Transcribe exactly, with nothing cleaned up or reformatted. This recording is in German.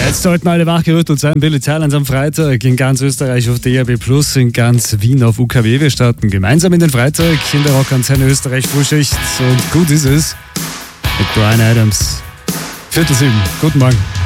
Jetzt sollten alle wachgerüttelt sein. Billy Talent am Freitag in ganz Österreich auf D A B Plus, in ganz Wien auf U K W. Wir starten gemeinsam in den Freitag in der Rockantenne Österreich Frühschicht. Und gut ist es mit Bryan Adams. Viertel sieben. Guten Morgen.